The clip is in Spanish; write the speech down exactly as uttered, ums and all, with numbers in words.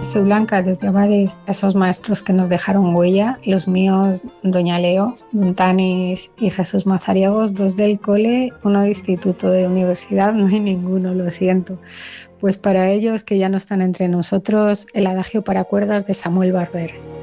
soy Blanca desde Abades, esos maestros que nos dejaron huella, los míos, doña Leo, don Tanis y Jesús Mazariegos, dos del cole, uno de instituto, de universidad, no hay ninguno, lo siento. Pues para ellos que ya no están entre nosotros, el adagio para cuerdas de Samuel Barber.